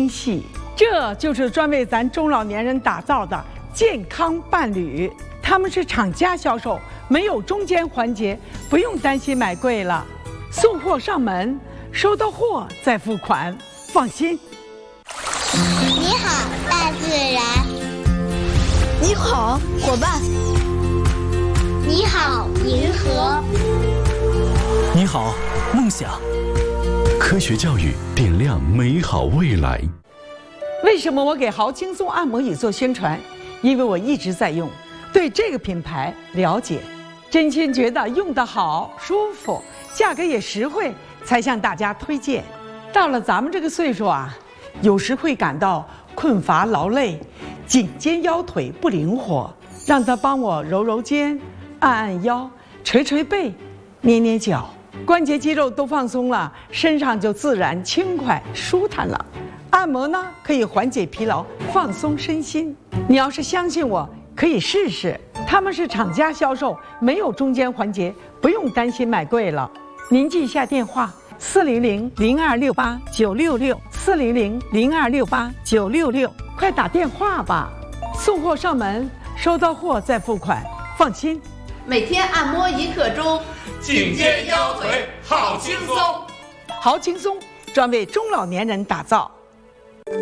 细。这就是专为咱中老年人打造的健康伴侣。他们是厂家销售，没有中间环节，不用担心买贵了。送货上门，收到货再付款，放心。 你好，大自然。 你好，伙伴。 你好，银河。 你好，梦想。 科学教育点亮美好未来。 为什么我给豪轻松按摩椅做宣传？因为我一直在用，对这个品牌了解，真心觉得用得好、舒服，价格也实惠，才向大家推荐。到了咱们这个岁数啊，有时会感到困乏劳累，颈肩腰腿不灵活，让他帮我揉揉肩、按按腰、捶捶背、捏捏脚，关节肌肉都放松了，身上就自然轻快舒坦了。按摩呢，可以缓解疲劳，放松身心。你要是相信我，可以试试。他们是厂家销售，没有中间环节，不用担心买贵了。您记一下电话：400-0268-966，400-0268-966，快打电话吧。送货上门，收到货再付款，放心。 每天按摩1刻钟， 颈肩腰腿好轻松。 好轻松，专为中老年人打造。